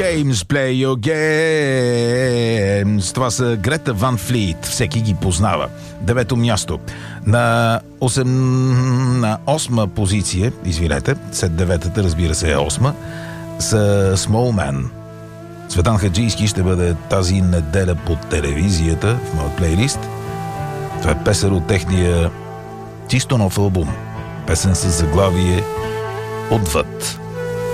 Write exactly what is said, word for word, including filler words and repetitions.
Games, play your games. Това са Грета Ван Флит. Всеки ги познава. Девето място. На, осем... на осма позиция, извинете, след деветата, разбира се, е осма, са Small Man. Цветан Хаджийски ще бъде тази неделя по телевизията в моят плейлист. Това е песен от техния чисто нов албум. Песен с заглавие Отвъд.